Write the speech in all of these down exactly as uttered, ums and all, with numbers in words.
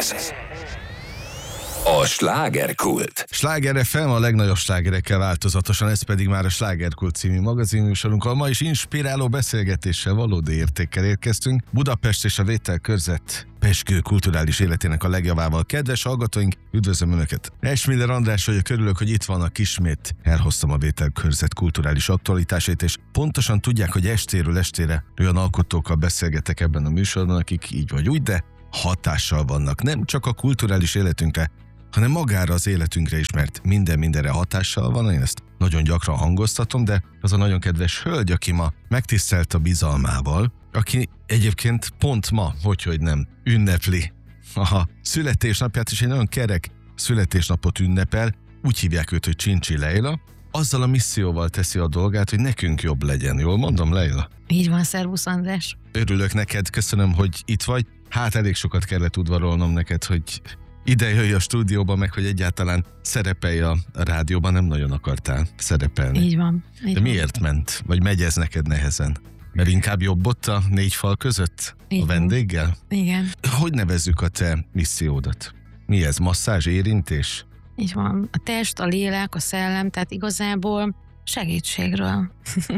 Ez a Slágerkult. Sláger ef em a legnagyobb slágerekkel változatosan, ez pedig már a Slágerkult című magazinműsorunkkal. Ma is inspiráló beszélgetéssel, valódi értékkel érkeztünk. Budapest és a vételkörzet pezsgő kulturális életének a legjavával. Kedves hallgatóink, üdvözlöm Önöket! Esmiller András vagyok, örülök, hogy itt vannak ismét. Elhoztam a vételkörzet kulturális aktualitásait, és pontosan tudják, hogy estéről estére olyan alkotókkal beszélgetek ebben a műsorban, akik így vagy úgy, de hatással vannak nem csak a kulturális életünkre, hanem magára az életünkre is, mert minden mindenre hatással van, én ezt nagyon gyakran hangoztatom, de az a nagyon kedves hölgy, aki ma megtisztelt a bizalmával, aki egyébként pont ma, hogyhogy nem, ünnepli a születésnapját, és egy nagyon kerek születésnapot ünnepel, úgy hívják őt, hogy Csincsi Leila, azzal a misszióval teszi a dolgát, hogy nekünk jobb legyen. Jól mondom, Leila? Így van, szervusz András. Örülök neked, köszönöm, hogy itt vagy. Hát elég sokat kellett udvarolnom neked, hogy ide jöjj a stúdióba, meg hogy egyáltalán szerepelj a rádióban, nem nagyon akartál szerepelni. Így van. Így De van. miért ment? Vagy megy ez neked nehezen? Mert inkább jobb ott a négy fal között? Így a van. vendéggel? Igen, Hogy nevezzük a te missziódat? Mi ez? Masszázs, érintés? így van. A test, a lélek, a szellem, tehát igazából segítségről.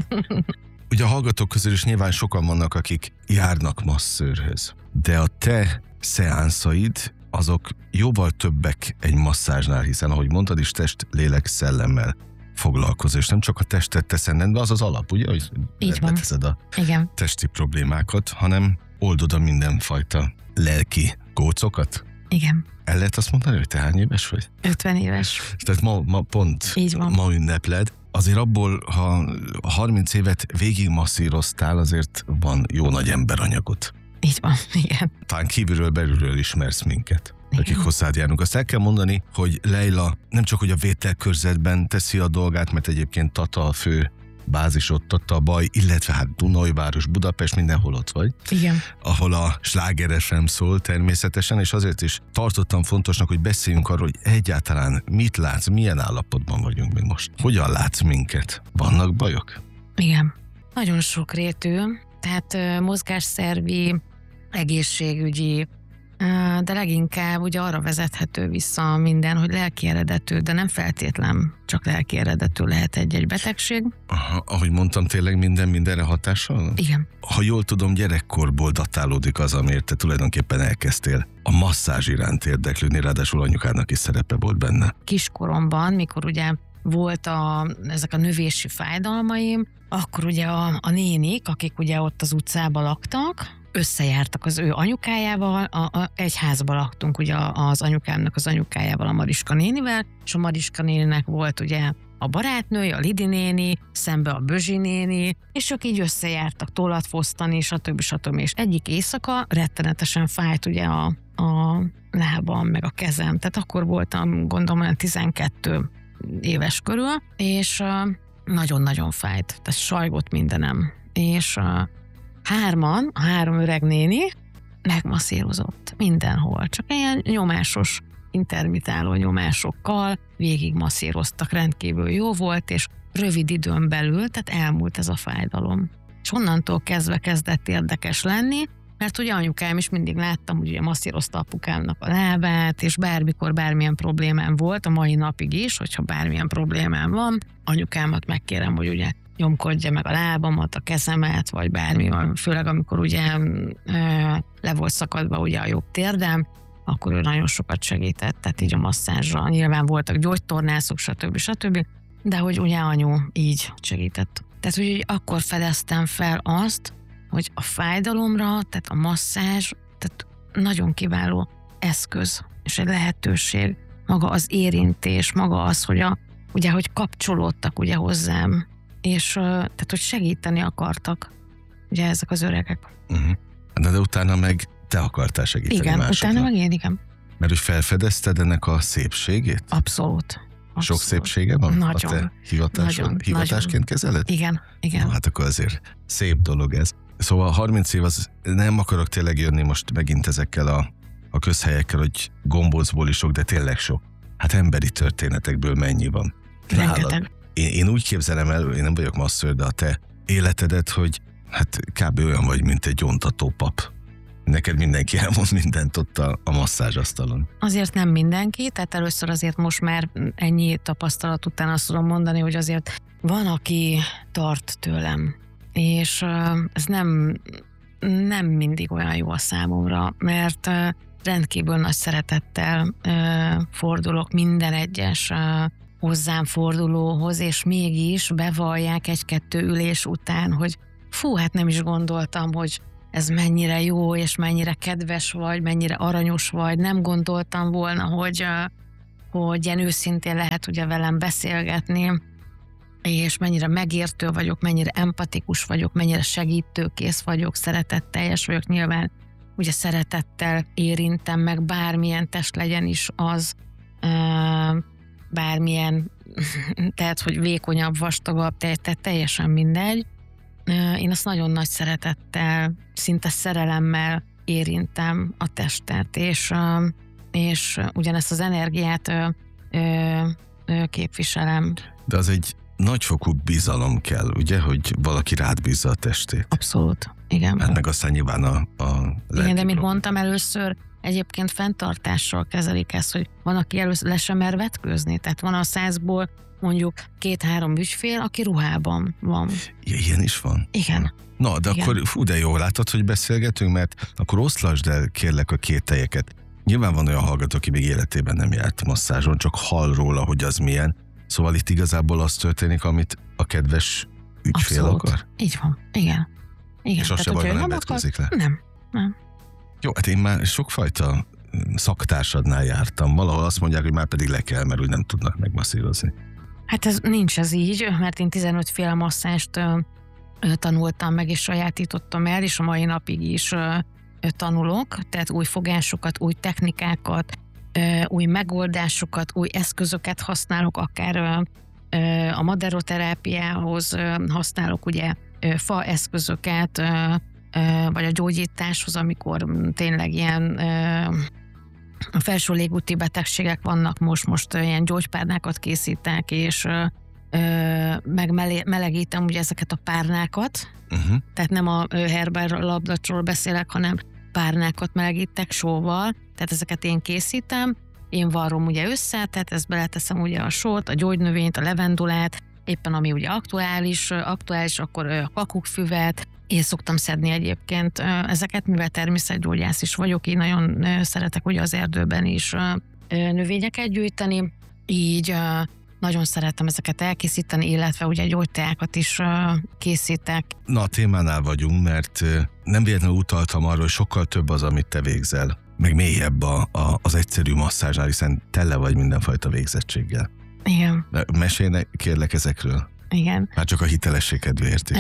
Ugye a hallgatók közül is nyilván sokan vannak, akik járnak masszőrhöz. De a te szeánszaid, azok jóval többek egy masszázsnál, hiszen ahogy mondtad is, test, lélek, szellemmel foglalkozol, és nem csak a testet teszed rendbe, az az alap, ugye, hogy Így van. teszed a Igen, testi problémákat, hanem oldod a mindenfajta lelki gócokat. igen. El lehet azt mondani, hogy te hány éves vagy? ötven éves. Tehát ma, ma pont Így van. ma ünnepled. Azért abból, ha harminc évet végig masszíroztál, azért van jó nagy emberanyagot. Így van, igen. Talán kívülről, belülről ismersz minket, Igen. akik hozzád járunk. Azt el kell mondani, hogy Leila nem csak hogy a vételkörzetben teszi a dolgát, mert egyébként Tata a fő bázis ott, Tata a baj, illetve hát Dunajváros, Budapest, mindenhol ott vagy, Igen. ahol a Sláger ef em szól természetesen, és azért is tartottam fontosnak, hogy beszéljünk arról, hogy egyáltalán mit látsz, milyen állapotban vagyunk mi most. Hogyan látsz minket? Vannak bajok? Igen. Nagyon sokrétű, tehát ö, mozgásszervi, egészségügyi, ö, de leginkább ugye arra vezethető vissza minden, hogy lelki eredetű, de nem feltétlen csak lelki eredetű lehet egy-egy betegség. Aha, ahogy mondtam, tényleg minden mindenre hatással van? Igen. Ha jól tudom, gyerekkorból datálódik az, amiért te tulajdonképpen elkezdtél a masszázs iránt érdeklődni, ráadásul anyukádnak is szerepe volt benne. Kiskoromban, mikor ugye volt a, ezek a növési fájdalmaim, akkor ugye a, a nénik, akik ugye ott az utcában laktak, összejártak az ő anyukájával, a, a, egy házban laktunk ugye az anyukámnak az anyukájával, a Mariska nénivel, és a Mariska néninek volt ugye a barátnője, a Lidi néni, szembe a Bözsi néni, és ők így összejártak tollat fosztani, stb. stb. És egyik éjszaka rettenetesen fájt ugye a, a lábam, meg a kezem, tehát akkor voltam gondolom olyan tizenkettő éves körül, és uh, nagyon-nagyon fájt, tehát sajgott mindenem, és uh, hárman, a három öreg néni megmasszírozott mindenhol, csak ilyen nyomásos, intermitáló nyomásokkal végig masszíroztak, rendkívül jó volt, és rövid időn belül, tehát elmúlt ez a fájdalom. És onnantól kezdve kezdett érdekes lenni, mert ugye anyukám is mindig láttam, hogy ugye masszírozta apukámnak a lábát, és bármikor bármilyen problémám volt, a mai napig is, hogyha bármilyen problémám van, anyukámat megkérem, hogy ugye nyomkodja meg a lábamat, a kezemet, vagy bármi, főleg amikor ugye le volt szakadva ugye a jobb térdem, akkor ő nagyon sokat segített, tehát így a masszázsra. Nyilván voltak gyógytornászok, stb. stb. De hogy ugye anyu így segített. Tehát úgy akkor fedeztem fel azt, hogy a fájdalomra, tehát a masszázs, tehát nagyon kiváló eszköz, és egy lehetőség, maga az érintés, maga az, hogy a, ugye, hogy kapcsolódtak ugye hozzám, és tehát, hogy segíteni akartak ugye ezek az öregek. Uh-huh. De, de utána meg te akartál segíteni igen, másoknak. utána meg én, igen. Mert hogy felfedezted ennek a szépségét? Abszolút. Abszolút. Sok szépsége van? Nagyon. A te hivatás, Nagyon, hivatásként nagyon. kezeled? Igen, igen. Na, hát akkor azért szép dolog ez. Szóval harminc év, az nem akarok tényleg jönni most megint ezekkel a, a közhelyekkel, hogy gombócból is sok, de tényleg sok. Hát emberi történetekből mennyi van? Rengeteg. Én, én úgy képzelem el, én nem vagyok masször, de a te életedet, hogy hát kb. Olyan vagy, mint egy gyóntató pap. Neked mindenki elmond mindent ott a, a masszázsasztalon. Azért nem mindenki, tehát először azért most már ennyi tapasztalat után azt tudom mondani, hogy azért van, aki tart tőlem, és ez nem, nem mindig olyan jó a számomra, mert rendkívül nagy szeretettel fordulok minden egyes hozzám fordulóhoz, és mégis bevallják egy-kettő ülés után, hogy fú, hát nem is gondoltam, hogy ez mennyire jó, és mennyire kedves vagy, mennyire aranyos vagy, nem gondoltam volna, hogy, hogy ilyen őszintén lehet ugye velem beszélgetni, és mennyire megértő vagyok, mennyire empatikus vagyok, mennyire segítőkész vagyok, szeretetteljes vagyok, nyilván ugye szeretettel érintem meg, bármilyen test legyen is az, bármilyen, tehát hogy vékonyabb, vastagabb, tehát teljesen mindegy. Én azt nagyon nagy szeretettel, szinte szerelemmel érintem a testet, és, és ugyanezt az energiát képviselem. De az egy nagyfokú bizalom kell, ugye, hogy valaki rád bízza a testét. Abszolút, igen. Hát meg aztán nyilván a, a igen, de mint mondtam először, egyébként fenntartással kezelik ezt, hogy van, aki először le sem mer vetkőzni, tehát van a százból mondjuk két-három ügyfél, aki ruhában van. Ilyen is van? Igen. Na, de igen. Akkor fú, de jó, látod, hogy beszélgetünk, mert akkor oszlasd el, kérlek, a kételyeket. Nyilván van olyan hallgató, aki még életében nem járt masszázson, csak hall róla, hogy az milyen. Szóval itt igazából az történik, amit a kedves ügyfél Abszolút. akar? Így van, igen. igen. És azt se baj, nem vetkőzik le? Nem, nem. Jó, hát én már sokfajta szaktársadnál jártam. Valahol azt mondják, hogy már pedig le kell, mert úgy nem tudnak megmasszírozni. Hát ez nincs ez így, mert én tizenöt féle masszást ö, ö, tanultam meg, és sajátítottam el, és a mai napig is ö, ö, tanulok, tehát új fogásokat, új technikákat, ö, új megoldásokat, új eszközöket használok, akár ö, ö, a maderoterápiához ö, használok ugye ö, fa eszközöket, ö, ö, vagy a gyógyításhoz, amikor tényleg ilyen ö, a felső légúti betegségek vannak, most, most ilyen gyógypárnákat készítek, és ö, meg melegítem ugye ezeket a párnákat, uh-huh. tehát nem a herbár labdacsról beszélek, hanem párnákat melegítek sóval, tehát ezeket én készítem, én varrom ugye össze, tehát ezt beleteszem ugye a sót, a gyógynövényt, a levendulát, éppen ami ugye aktuális, aktuális akkor a kakukfüvet. Én szoktam szedni egyébként ezeket, mivel természetgyógyász is vagyok, én nagyon szeretek ugye az erdőben is növényeket gyűjteni, így nagyon szeretem ezeket elkészíteni, illetve ugye gyógyteákat is készítek. Na, a témánál vagyunk, mert nem véletlenül utaltam arra, hogy sokkal több az, amit te végzel, meg mélyebb a, a, az egyszerű masszázsnál, hiszen tele vagy mindenfajta végzettséggel. Igen. Mesélj kérlek ezekről. Igen. Már csak a hitelesség kedvéért is.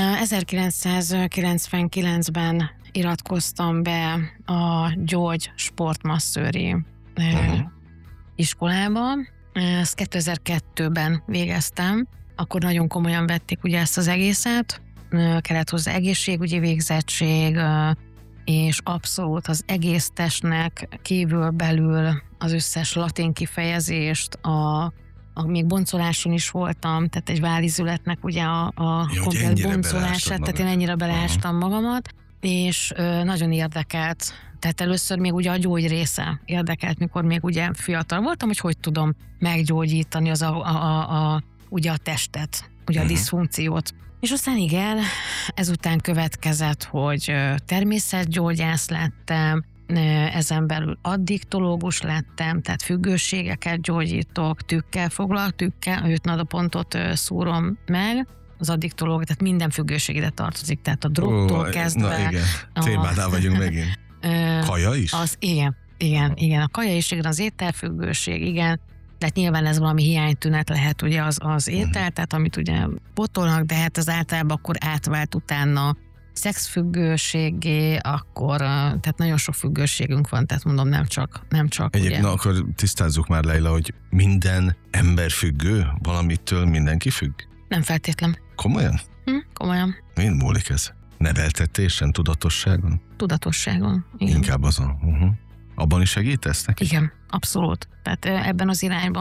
ezerkilencszázkilencvenkilencben iratkoztam be a gyógy sportmasszőri uh-huh. iskolába. Ezt kétezer-kettőben végeztem. Akkor nagyon komolyan vették ugye ezt az egészet. Kellett hozzá egészségügyi végzettség, és abszolút az egész testnek kívül belül az összes latin kifejezést, a A, még boncoláson is voltam, tehát egy vállizületnek ugye a, a Jó, komplet boncolását, tehát én ennyire beleástam uh-huh. magamat, és ö, nagyon érdekelt. Tehát először még ugye a gyógy része érdekelt, mikor még ugye fiatal voltam, hogy hogy tudom meggyógyítani az a, a, a, a, ugye a testet, ugye uh-huh. a diszfunkciót. És aztán igen, ezután következett, hogy természetgyógyász lettem, ezen belül addiktológus lettem, tehát függőségeket gyógyítok, tükkel foglalok, tükkel, hőtnadapontot szúrom meg, az addiktológ, tehát minden függőség ide tartozik, tehát a drogtól oh, kezdve. Na igen, témánál vagyunk megint. Kaja is? Az, igen, igen, igen, a kaja is, igen, az ételfüggőség, igen, tehát nyilván ez valami hiánytünet lehet ugye az, az étel, uh-huh. tehát amit ugye potolnak, de hát az általában akkor átvált utána szexfüggőségé, akkor, tehát nagyon sok függőségünk van, tehát mondom, nem csak, nem csak Egyébként, na, akkor tisztázzuk már, Leila, hogy minden ember függő? Valamitől mindenki függ? Nem feltétlen. Komolyan? Hm, komolyan. Mind múlik ez? Neveltetésen, tudatosságon? Tudatosságon, igen. Inkább azon. Uh-huh. Abban is segítesz neki? Igen, abszolút. Tehát ebben az irányban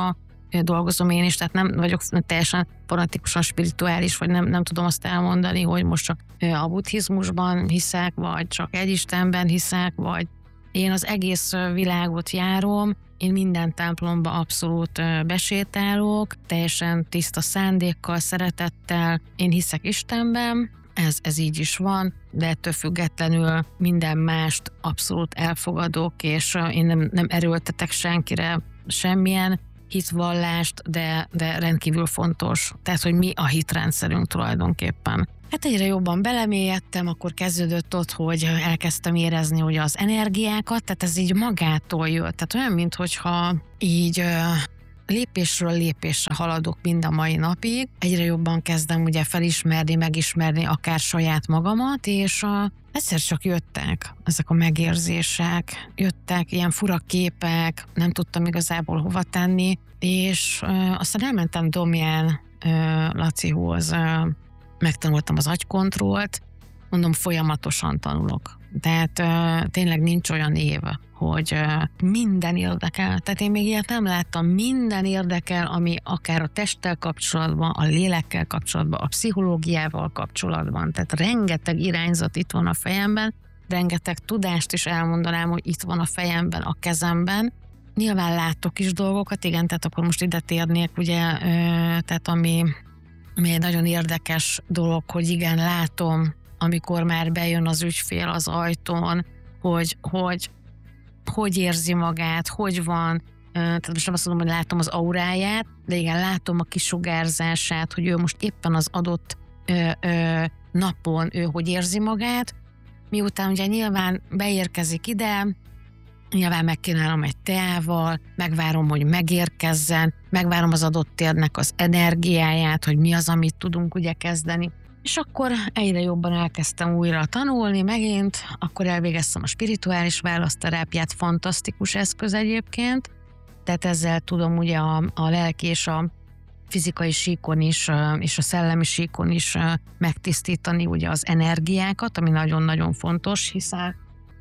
dolgozom én is, tehát nem vagyok teljesen fanatikusan spirituális, vagy nem, nem tudom azt elmondani, hogy most csak a buddhizmusban hiszek, vagy csak egy Istenben hiszek, vagy én az egész világot járom, én minden templomba abszolút besétálok, teljesen tiszta szándékkal, szeretettel, én hiszek Istenben, ez, ez így is van, de ettől függetlenül minden mást abszolút elfogadok, és én nem, nem erőltetek senkire semmilyen hitvallást, de, de rendkívül fontos. Tehát, hogy mi a hitrendszerünk tulajdonképpen. Hát egyre jobban belemélyedtem, akkor kezdődött ott, hogy elkezdtem érezni ugye az energiákat, tehát ez így magától jött. Tehát olyan, minthogyha így lépésről lépésre haladok mind a mai napig. Egyre jobban kezdem ugye felismerni, megismerni akár saját magamat, és a, egyszer csak jöttek ezek a megérzések, jöttek ilyen fura képek, nem tudtam igazából hova tenni, és ö, aztán elmentem Domján ö, Lacihoz, ö, megtanultam az agykontrollt, mondom, folyamatosan tanulok. Tehát ö, tényleg nincs olyan év, hogy ö, minden érdekel. Tehát én még ilyet nem láttam, minden érdekel, ami akár a testtel kapcsolatban, a lélekkel kapcsolatban, a pszichológiával kapcsolatban. Tehát rengeteg irányzat itt van a fejemben, rengeteg tudást is elmondanám, hogy itt van a fejemben, a kezemben. Nyilván látok is dolgokat, igen, tehát akkor most ide térnék, ugye, ö, tehát ami, ami egy nagyon érdekes dolog, hogy igen, látom, amikor már bejön az ügyfél az ajtón, hogy hogy, hogy érzi magát, hogy van, tehát most nem azt mondom, hogy látom az auráját, de igen, látom a kisugárzását, hogy ő most éppen az adott ö, ö, napon ő hogy érzi magát, miután ugye nyilván beérkezik ide, nyilván megkínálom egy teával, megvárom, hogy megérkezzen, megvárom az adott térnek az energiáját, hogy mi az, amit tudunk ugye kezdeni. És akkor egyre jobban elkezdtem újra tanulni megint, akkor elvégeztem a spirituális választerápiát, fantasztikus eszköz egyébként, tehát ezzel tudom ugye a, a lelki és a fizikai síkon is, és a szellemi síkon is megtisztítani ugye az energiákat, ami nagyon-nagyon fontos, hiszen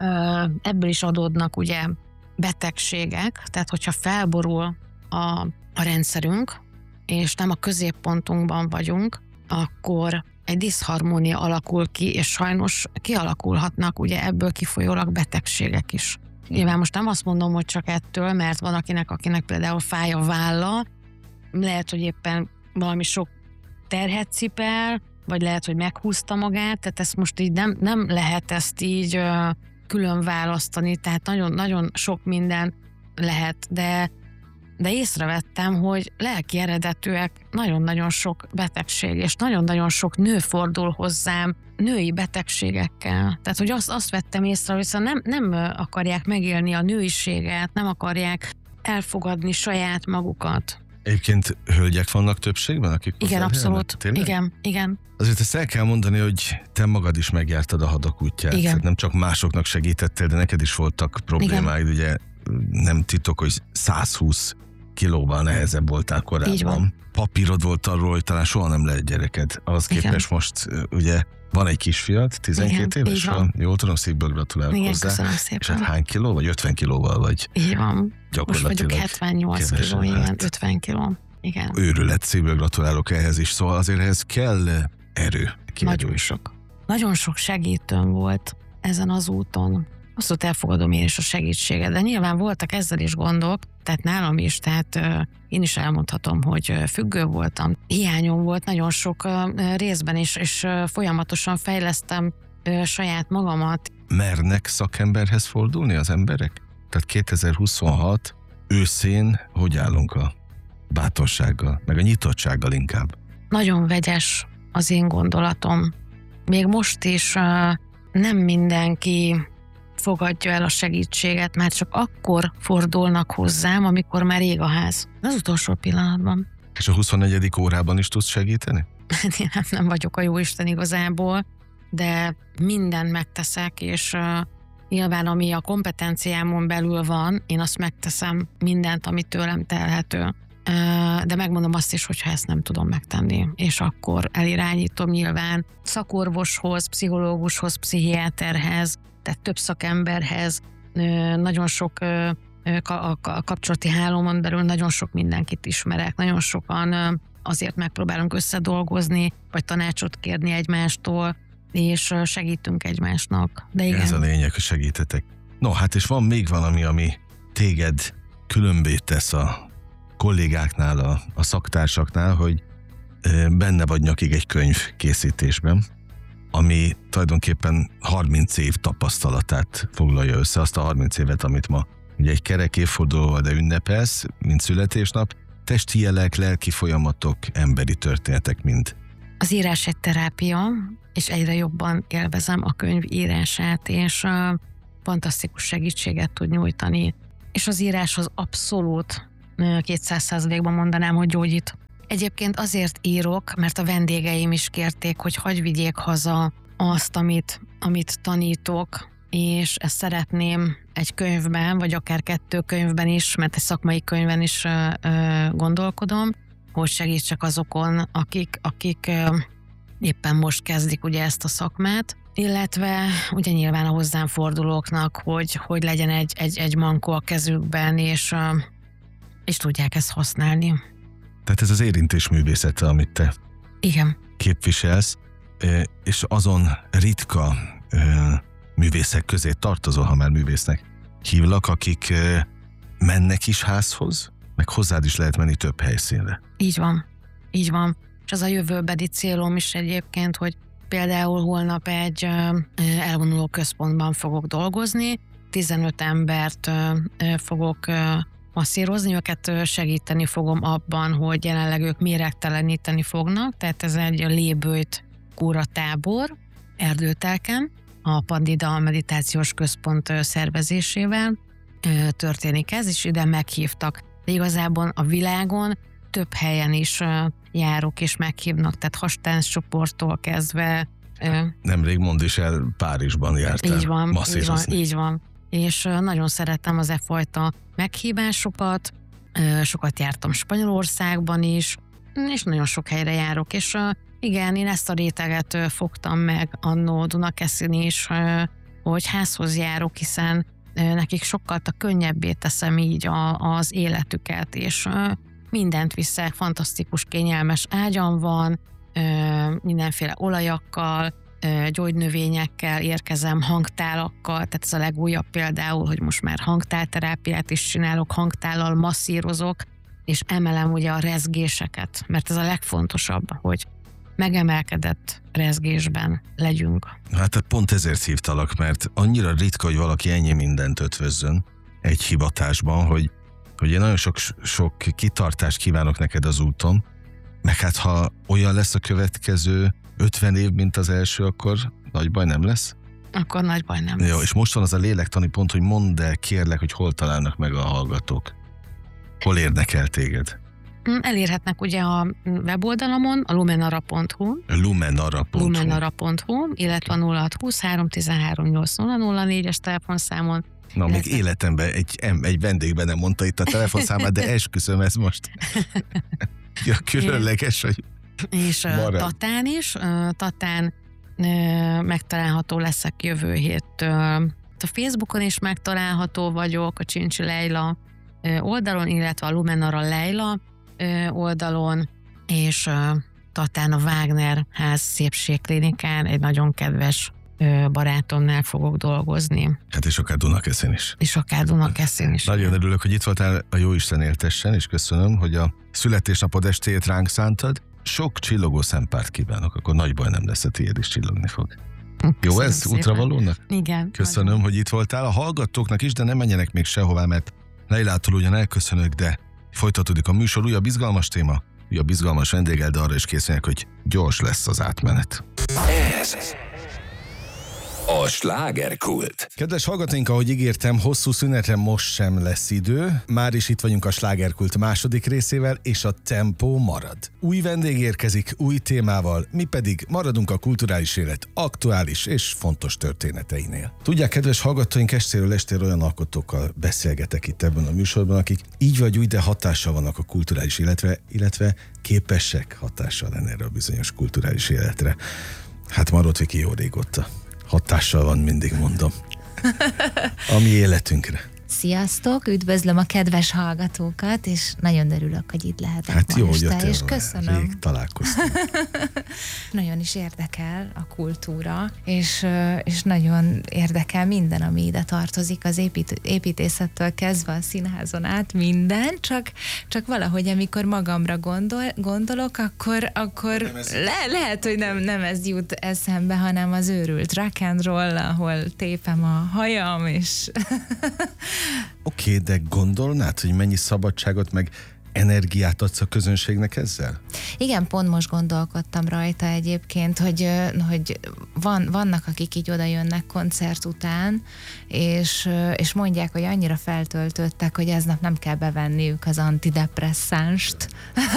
ebből is adódnak ugye betegségek, tehát hogyha felborul a, a rendszerünk, és nem a középpontunkban vagyunk, akkor egy diszharmónia alakul ki, és sajnos kialakulhatnak ugye ebből kifolyólag betegségek is. Nyilván most nem azt mondom, hogy csak ettől, mert van akinek, akinek például fáj a válla, lehet, hogy éppen valami sok terhet cipel, vagy lehet, hogy meghúzta magát, tehát ezt most így nem, nem lehet ezt így uh, külön választani, tehát nagyon, nagyon sok minden lehet, de de észrevettem, hogy lelki eredetűek nagyon-nagyon sok betegség, és nagyon-nagyon sok nő fordul hozzám női betegségekkel. Tehát, hogy azt, azt vettem észre, hogy nem, nem akarják megélni a nőiséget, nem akarják elfogadni saját magukat. Egyébként hölgyek vannak többségben, akik igen, abszolút. Igen, igen. Azért ezt el kell mondani, hogy te magad is megjártad a hadak útját. Igen. Nem csak másoknak segítettél, de neked is voltak problémáid, ugye nem titok, hogy száz húsz kilóval nehezebb voltál korábban. Papírod volt arról, hogy talán soha nem lehet gyereked. Ahhoz képest igen. Most ugye van egy kisfiad, tizenkét igen, éves van. Jól tudom, szívből gratulálok igen, hozzá. Köszönöm szépen. És hát hány kiló? Vagy ötven kilóval vagy? Így van. Most vagyok hetvennyolc kiló, igen, ötven kiló. Igen. Őrület, szívből gratulálok ehhez is. Szóval azért ehhez kell erő. Nagyon sok. Nagyon sok segítőm volt ezen az úton. Azt elfogadom én is a segítséget, de nyilván voltak ezzel is gondok, tehát nálam is, tehát uh, én is elmondhatom, hogy uh, függő voltam. Hiányom volt nagyon sok uh, részben is, és uh, folyamatosan fejlesztem uh, saját magamat. Mernek szakemberhez fordulni az emberek? Tehát kétezer-huszonhat őszén hogy állunk a bátorsággal, meg a nyitottsággal inkább? Nagyon vegyes az én gondolatom. Még most is uh, nem mindenki fogadja el a segítséget, mert csak akkor fordulnak hozzám, amikor már ég a ház. Az utolsó pillanatban. És a huszonnegyedik órában is tudsz segíteni? Én nem, nem vagyok a jóisten igazából, de mindent megteszek, és uh, nyilván ami a kompetenciámon belül van, én azt megteszem mindent, ami tőlem telhető. Uh, de megmondom azt is, hogyha ezt nem tudom megtenni, és akkor elirányítom nyilván szakorvoshoz, pszichológushoz, pszichiáterhez, tehát több szakemberhez, nagyon sok a kapcsolati hálómon belül nagyon sok mindenkit ismerek, nagyon sokan azért megpróbálunk összedolgozni, vagy tanácsot kérni egymástól, és segítünk egymásnak. De igen. Ez a lényeg, hogy segítetek. No, hát és van még valami, ami téged különbé tesz a kollégáknál, a, a szaktársaknál, hogy benne vagy nyakig egy könyv készítésben, ami tulajdonképpen harminc év tapasztalatát foglalja össze, azt a harminc évet, amit ma ugye egy kerek évfordulóval de ünnepelsz, mint születésnap, testi jelek, lelki folyamatok, emberi történetek mind. Az írás egy terápia, és egyre jobban élvezem a könyv írását, és uh, fantasztikus segítséget tud nyújtani. És az íráshoz abszolút uh, kétszáz százalékban mondanám, hogy gyógyít. Egyébként azért írok, mert a vendégeim is kérték, hogy hagyj vigyék haza azt, amit, amit tanítok, és ezt szeretném egy könyvben, vagy akár kettő könyvben is, mert egy szakmai könyvben is ö, ö, gondolkodom, hogy segítsek azokon, akik, akik ö, éppen most kezdik ugye ezt a szakmát, illetve ugye nyilván a hozzám fordulóknak, hogy, hogy legyen egy, egy, egy mankó a kezükben, és, ö, és tudják ezt használni. Tehát ez az érintésművészete, amit te Igen. képviselsz, és azon ritka művészek közé tartozol, ha már művésznek hívlak, akik mennek is házhoz, meg hozzád is lehet menni több helyszínre. Így van, így van. És az a jövőbeli célom is egyébként, hogy például holnap egy elvonuló központban fogok dolgozni, tizenöt embert fogok masszírozni, őket segíteni fogom abban, hogy jelenleg ők méregteleníteni fognak, tehát ez egy lébőjt kúra tábor Erdőtelken, a Pandida Meditációs Központ szervezésével történik ez, és ide meghívtak. De igazából a világon több helyen is járok, és meghívnak, tehát hastánc csoporttól kezdve. Nemrég mondd is el, Párizsban jártál így van, masszírozni. Így van, így van. És nagyon szeretem az e fajta meghívásokat, sokat jártam Spanyolországban is, és nagyon sok helyre járok, és igen, én ezt a réteget fogtam meg annó Dunakeszin is, hogy házhoz járok, hiszen nekik sokkal könnyebbé teszem így a, az életüket, és mindent viszek, fantasztikus, kényelmes ágyam van, mindenféle olajakkal, gyógynövényekkel érkezem, hangtálakkal, tehát ez a legújabb például, hogy most már hangtálterápiát is csinálok, hangtállal masszírozok, és emelem ugye a rezgéseket, mert ez a legfontosabb, hogy megemelkedett rezgésben legyünk. Hát pont ezért hívtalak, mert annyira ritka, hogy valaki ennyi mindent ötvözzön egy hivatásban, hogy, hogy én nagyon sok, sok kitartást kívánok neked az úton, meg hát ha olyan lesz a következő ötven év, mint az első, akkor nagy baj nem lesz? Akkor nagy baj nem lesz. Jó, és most van az a lélektani pont, hogy mondd el, kérlek, hogy hol találnak meg a hallgatók. Hol érnek el téged? Elérhetnek ugye a weboldalamon, a lumenara pont hu. lumenara pont hu. lumenara pont hu, illetve a nulla hat húsz három tizenhárom nyolc nulla nulla négyes telefonszámon. Na, még életemben egy, egy vendégben nem mondta itt a telefonszámát, de esküszöm, ez most ja, különleges, hogy és marad. Tatán is. Tatán megtalálható leszek jövő héttől. A Facebookon is megtalálható vagyok, a Csincsi Leila oldalon, illetve a Lumenara Leila oldalon, és Tatán a Wagner ház szépségklinikán egy nagyon kedves barátomnál fogok dolgozni. Hát és akár Dunakeszin is. És akár Dunakeszin is. Nagyon örülök, hogy itt voltál, a Jóisten éltessen, és köszönöm, hogy a születésnapod estéjét ránk szántad. Sok csillogó szempárt kívánok, akkor nagy baj nem lesz, a tiéd is csillogni fog. Köszönöm. Jó ez? Szépen. Útravalónak? Igen. Köszönöm, nagyon. Hogy itt voltál. A hallgatóknak is, de nem menjenek még sehová, mert Leilától ugyan elköszönök, de folytatódik a műsor, újabb izgalmas téma, újabb izgalmas vendéggel, de arra is készülnek, hogy gyors lesz az átmenet. Ez a slágerkult. Kedves hallgatóink, ahogy ígértem, hosszú szünetre most sem lesz idő. Már is itt vagyunk a slágerkult második részével, és a tempó marad. Új vendég érkezik, új témával, mi pedig maradunk a kulturális élet aktuális és fontos történeteinél. Tudják, kedves hallgatóink, estéről estéről olyan alkotókkal beszélgetek itt ebben a műsorban, akik így vagy úgy, de hatással vannak a kulturális életre, illetve képesek hatással lenni erre a bizonyos kulturális életre. Hát Marott Viki jó régóta hatással van, mindig mondom. A mi életünkre. Sziasztok, üdvözlöm a kedves hallgatókat, és nagyon örülök, hogy itt lehetek Hát ma jó, este, jöttél, és köszönöm. Rég találkoztunk. Nagyon is érdekel a kultúra, és, és nagyon érdekel minden, ami ide tartozik, az épít, építészettől kezdve a színházon át, minden, csak, csak valahogy, amikor magamra gondol, gondolok, akkor, akkor le, lehet, hogy nem, nem ez jut eszembe, hanem az őrült rock and roll, ahol tépem a hajam, és... Oké, okay, de gondolnád, hogy mennyi szabadságot meg energiát adsz a közönségnek ezzel? Igen, pont most gondolkodtam rajta egyébként, hogy, hogy van, vannak, akik így oda jönnek koncert után, és, és mondják, hogy annyira feltöltöttek, hogy eznap nem kell bevenniük az antidepresszánst.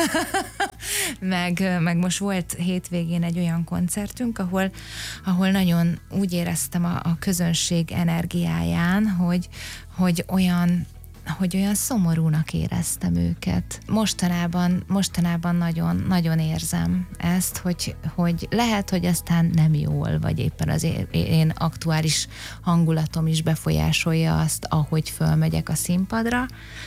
meg, meg most volt hétvégén egy olyan koncertünk, ahol, ahol nagyon úgy éreztem a, a közönség energiáján, hogy, hogy olyan hogy olyan szomorúnak éreztem őket. Mostanában, mostanában nagyon, nagyon érzem ezt, hogy, hogy lehet, hogy aztán nem jól, vagy éppen az én, én aktuális hangulatom is befolyásolja azt, ahogy fölmegyek a színpadra,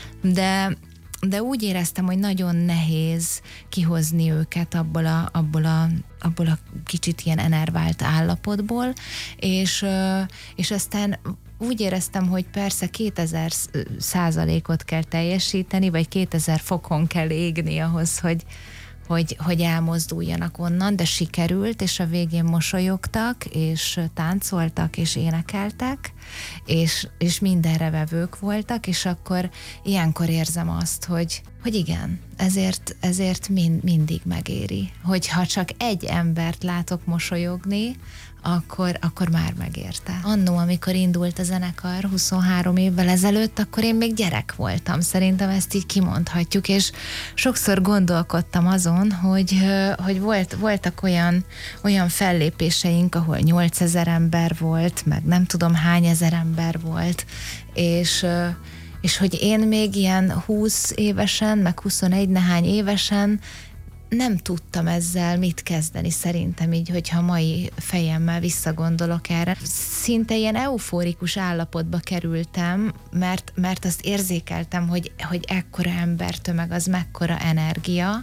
de de úgy éreztem, hogy nagyon nehéz kihozni őket abból a, abból a, abból a kicsit ilyen enervált állapotból, és, és aztán úgy éreztem, hogy persze kétezer százalékot kell teljesíteni, vagy kétezer fokon kell égni ahhoz, hogy, hogy, hogy elmozduljanak onnan, de sikerült, és a végén mosolyogtak, és táncoltak, és énekeltek, és, és mindenre vevők voltak, és akkor ilyenkor érzem azt, hogy, hogy igen, ezért, ezért mind, mindig megéri. Hogyha csak egy embert látok mosolyogni, akkor, akkor már megérte. Annó, amikor indult a zenekar huszonhárom évvel ezelőtt, akkor én még gyerek voltam. Szerintem ezt így kimondhatjuk, és sokszor gondolkodtam azon, hogy, hogy volt, voltak olyan, olyan fellépéseink, ahol nyolcezer ember volt, meg nem tudom hány ezer ember volt, és és hogy én még ilyen húsz évesen, meg huszonegy nehány évesen nem tudtam ezzel mit kezdeni, szerintem így, hogyha mai fejemmel visszagondolok erre. Szinte ilyen eufórikus állapotba kerültem, mert, mert azt érzékeltem, hogy, hogy ekkora embertömeg, az mekkora energia,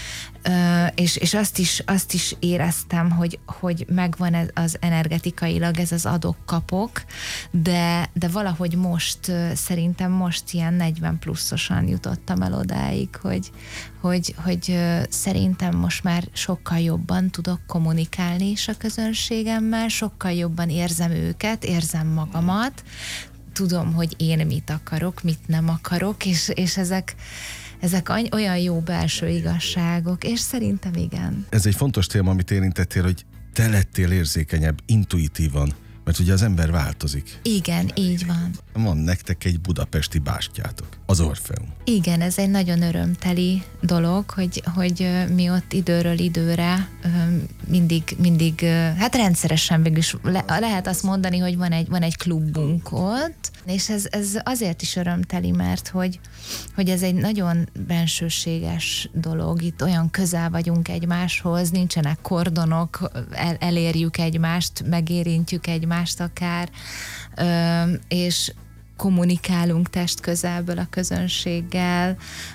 Uh, és, és azt is, azt is éreztem, hogy, hogy megvan ez az energetikailag ez az adok-kapok, de, de valahogy most, uh, szerintem most ilyen negyven pluszosan jutottam el odáig, hogy, hogy, hogy uh, szerintem most már sokkal jobban tudok kommunikálni is a közönségemmel, sokkal jobban érzem őket, érzem magamat, tudom, hogy én mit akarok, mit nem akarok, és, és ezek Ezek olyan jó belső igazságok, és szerintem igen. Ez egy fontos téma, amit érintettél, hogy te lettél érzékenyebb, intuitívan, mert ugye az ember változik. Igen, így van. Van nektek egy budapesti bástyátok, az Orfeum. Igen, ez egy nagyon örömteli dolog, hogy, hogy mi ott időről időre mindig, mindig hát rendszeresen végül is le, lehet azt mondani, hogy van egy, van egy klubunk ott, és ez, ez azért is örömteli, mert hogy, hogy ez egy nagyon bensőséges dolog, itt olyan közel vagyunk egymáshoz, nincsenek kordonok, el, elérjük egymást, megérintjük egymást akár, és kommunikálunk testközelből a közönséggel,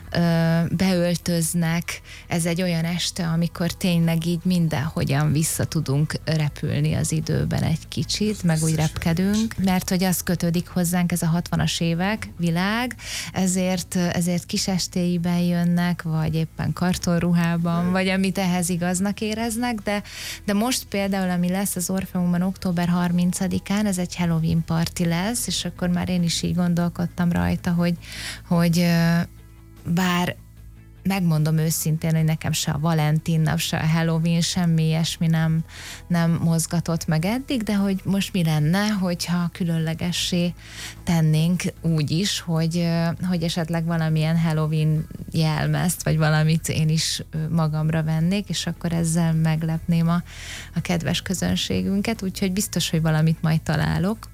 beöltöznek. Ez egy olyan este, amikor tényleg így mindenhogyan vissza tudunk repülni az időben egy kicsit, meg úgy repkedünk, mert hogy az kötődik hozzánk, ez a hatvanas évek világ, ezért, ezért kisestéiben jönnek, vagy éppen kartonruhában, vagy amit ehhez igaznak éreznek, de, de most például, ami lesz az Orfeumban október harmincadikán, ez egy Halloween party lesz, és akkor már én is így gondolkodtam rajta, hogy, hogy bár megmondom őszintén, hogy nekem se a Valentin nap, se a Halloween, semmi ilyesmi nem, nem mozgatott meg eddig, de hogy most mi lenne, hogyha különlegessé tennénk úgy is, hogy, hogy esetleg valamilyen Halloween jelmezt, vagy valamit én is magamra vennék, és akkor ezzel meglepném a, a kedves közönségünket, úgyhogy biztos, hogy valamit majd találok.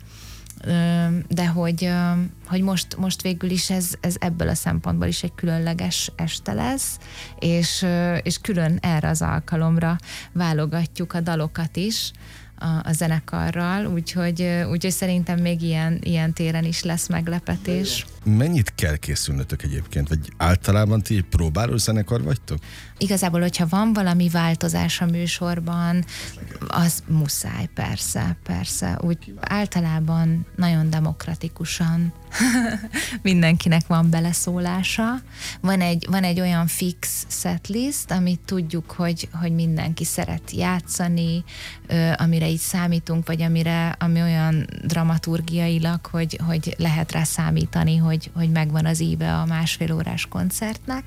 De hogy, hogy most, most végül is ez, ez ebből a szempontból is egy különleges este lesz, és, és külön erre az alkalomra válogatjuk a dalokat is, a, a zenekarral, úgyhogy, úgyhogy szerintem még ilyen, ilyen téren is lesz meglepetés. Mennyit kell készülnötök egyébként? Vagy általában ti egy próbáló zenekar vagytok? Igazából, hogyha van valami változás a műsorban, az muszáj, persze, persze. Úgy általában nagyon demokratikusan mindenkinek van beleszólása. Van egy, van egy olyan fix setlist, amit tudjuk, hogy, hogy mindenki szeret játszani, amire így számítunk, vagy amire, ami olyan dramaturgiailag, hogy, hogy lehet rá számítani, hogy, hogy megvan az íve a másfél órás koncertnek.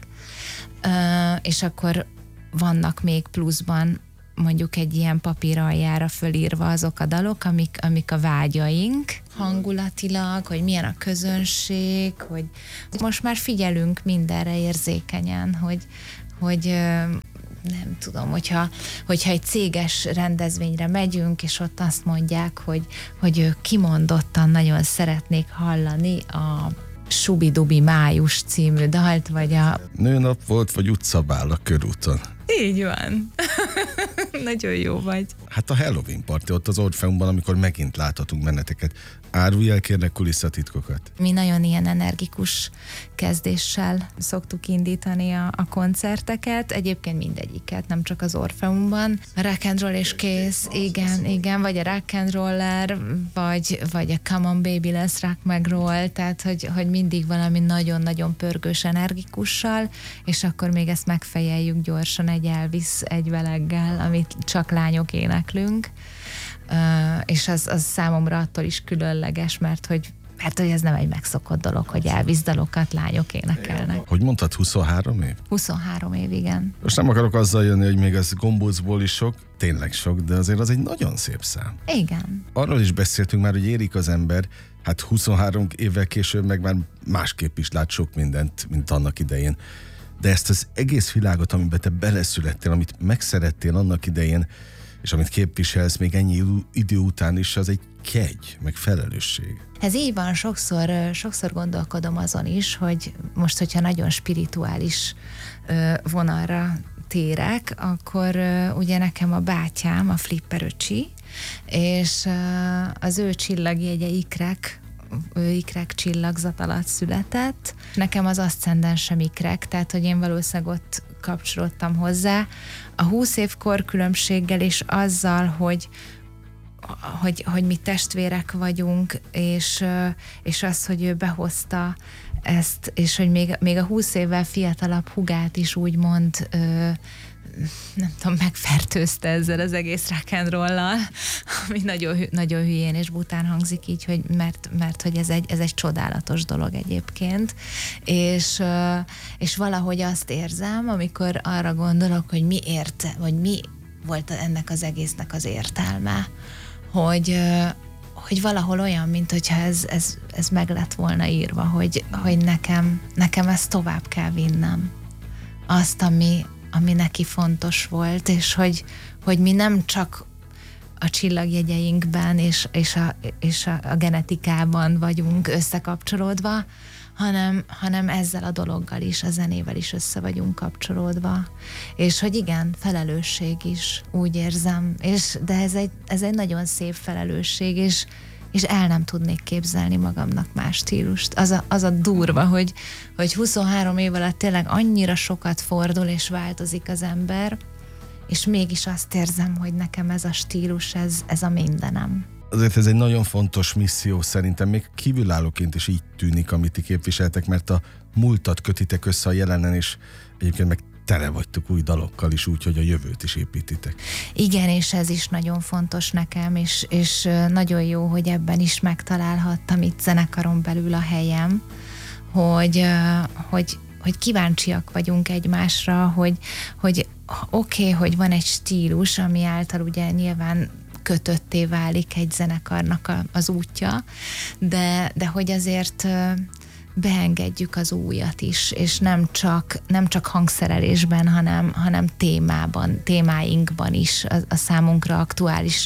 És akkor vannak még pluszban mondjuk egy ilyen papíraljára fölírva azok a dalok, amik, amik a vágyaink hangulatilag, hogy milyen a közönség, hogy most már figyelünk mindenre érzékenyen, hogy, hogy nem tudom, hogyha, hogyha egy céges rendezvényre megyünk, és ott azt mondják, hogy, hogy ők kimondottan nagyon szeretnék hallani a Subi-dubi május című dalt, vagy a... Nőnap volt, vagy utcabál a körúton. Így van. Nagyon jó vagy. Hát a Halloween party ott az Orfeumban, amikor megint láthatunk benneteket. Árulj el kérlek kulisszatitkokat. Mi nagyon ilyen energikus kezdéssel szoktuk indítani a, a koncerteket, egyébként mindegyiket, nem csak az Orfeumban. A rock and roll és kész, igen, igen, vagy a rock and roller, vagy, vagy a Come on baby, let's rock meg roll, tehát hogy, hogy mindig valami nagyon-nagyon pörgős energikussal, és akkor még ezt megfejeljük gyorsan egy Elvis egyveleggel, amit csak lányok éneklünk. Uh, és az, az számomra attól is különleges, mert hogy, mert hogy ez nem egy megszokott dolog, hogy Elvis dalokat lányok énekelnek. Hogy mondtad, huszonhárom év? huszonhárom év, igen. Most nem akarok azzal jönni, hogy még az gombócból is sok, tényleg sok, de azért az egy nagyon szép szám. Igen. Arról is beszéltünk már, hogy érik az ember, hát huszonhárom évvel később meg már másképp is lát sok mindent, mint annak idején. De ezt az egész világot, amiben te beleszülettél, amit megszerettél annak idején, és amit képviselsz még ennyi idő után is, az egy kegy, meg felelősség. Ez így van, sokszor, sokszor gondolkodom azon is, hogy most, hogyha nagyon spirituális vonalra térek, akkor ugye nekem a bátyám, a Flipper öcsi, és az ő csillagjegye ikrek, ő ikrek csillagzat alatt született. Nekem az aszcendensem ikrek, tehát hogy én valószínűleg ott kapcsolódtam hozzá. A húsz év korkülönbséggel és azzal, hogy, hogy, hogy mi testvérek vagyunk, és, és az, hogy ő behozta ezt, és hogy még, még a húsz évvel fiatalabb hugát is úgymond nem tudom, megfertőzte ezzel az egész rock and roll-lal, ami nagyon, nagyon hülyén és bután hangzik így, hogy mert, mert hogy ez egy, ez egy csodálatos dolog egyébként, és, és valahogy azt érzem, amikor arra gondolok, hogy mi érte, vagy mi volt ennek az egésznek az értelme, hogy, hogy valahol olyan, mint hogyha ez, ez, ez meg lett volna írva, hogy, hogy nekem, nekem ezt tovább kell vinnem. Azt, ami ami neki fontos volt, és hogy, hogy mi nem csak a csillagjegyeinkben és, és, a, és a, a genetikában vagyunk összekapcsolódva, hanem, hanem ezzel a dologgal is, a zenével is össze vagyunk kapcsolódva. És hogy igen, felelősség is, úgy érzem, és, de ez egy, ez egy nagyon szép felelősség, és és el nem tudnék képzelni magamnak más stílust. Az a, az a durva, hogy, hogy huszonhárom év alatt tényleg annyira sokat fordul és változik az ember, és mégis azt érzem, hogy nekem ez a stílus, ez, ez a mindenem. Azért ez egy nagyon fontos misszió, szerintem még kívülállóként is így tűnik, amit ti képviseltek, mert a múltat kötitek össze a jelenen, és egyébként meg tele vagytok új dalokkal is, úgy, hogy a jövőt is építitek. Igen, és ez is nagyon fontos nekem, és, és nagyon jó, hogy ebben is megtalálhattam itt zenekaron belül a helyem, hogy, hogy, hogy kíváncsiak vagyunk egymásra, hogy, hogy oké, okay, hogy van egy stílus, ami által ugye nyilván kötötté válik egy zenekarnak a, az útja, de, de hogy azért beengedjük az újat is, és nem csak, nem csak hangszerelésben, hanem, hanem témában, témáinkban is, a, a számunkra aktuális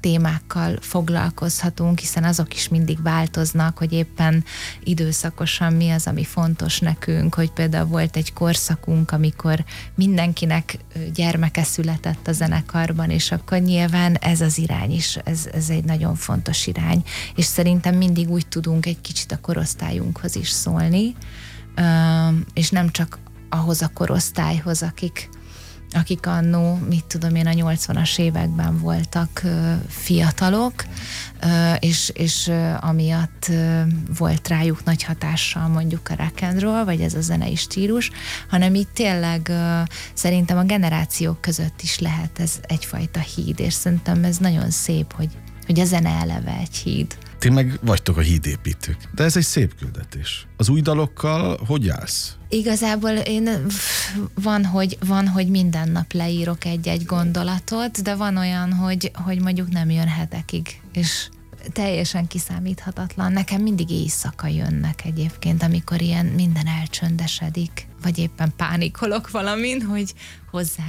témákkal foglalkozhatunk, hiszen azok is mindig változnak, hogy éppen időszakosan mi az, ami fontos nekünk, hogy például volt egy korszakunk, amikor mindenkinek gyermeke született a zenekarban, és akkor nyilván ez az irány is, ez, ez egy nagyon fontos irány, és szerintem mindig úgy tudunk egy kicsit a korosztályunkhoz is szólni, és nem csak ahhoz a korosztályhoz, akik akik annó, mit tudom én, a nyolcvanas években voltak uh, fiatalok, uh, és, és uh, amiatt uh, volt rájuk nagy hatással mondjuk a rock and roll, vagy ez a zenei stílus, hanem itt tényleg uh, szerintem a generációk között is lehet ez egyfajta híd, és szerintem ez nagyon szép, hogy, hogy a zene eleve egy híd. Ti meg vagytok a hídépítők. De ez egy szép küldetés. Az új dalokkal hogy állsz? Igazából én van, hogy, van, hogy minden nap leírok egy-egy gondolatot, de van olyan, hogy, hogy mondjuk nem jön hetekig, és teljesen kiszámíthatatlan. Nekem mindig éjszaka jönnek egyébként, amikor ilyen minden elcsöndesedik, vagy éppen pánikolok valamin, hogy hozzá